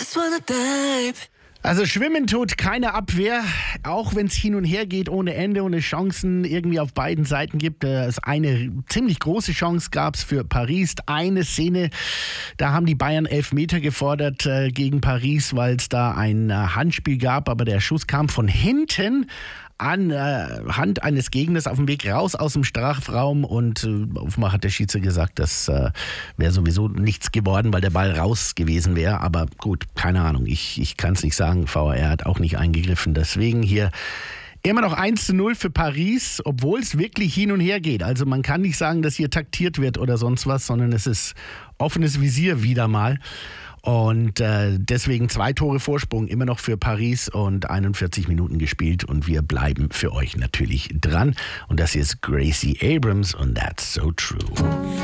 just wanna dive. Also schwimmen tut keine Abwehr, auch wenn es hin und her geht ohne Ende und es Chancen irgendwie auf beiden Seiten gibt. Es eine ziemlich große Chance gab es für Paris. Eine Szene, da haben die Bayern Elfmeter gefordert gegen Paris, weil es da ein Handspiel gab, aber der Schuss kam von hinten an Hand eines Gegners auf dem Weg raus aus dem Strafraum und offenbar hat der Schiedsrichter gesagt, das wäre sowieso nichts geworden, weil der Ball raus gewesen wäre. Aber gut, keine Ahnung, ich kann es nicht sagen. VAR hat auch nicht eingegriffen. Deswegen hier immer noch 1:0 für Paris, obwohl es wirklich hin und her geht. Also man kann nicht sagen, dass hier taktiert wird oder sonst was, sondern es ist offenes Visier wieder mal. Und deswegen 2 Tore Vorsprung immer noch für Paris und 41 Minuten gespielt und wir bleiben für euch natürlich dran. Und das hier ist Gracie Abrams und That's So True.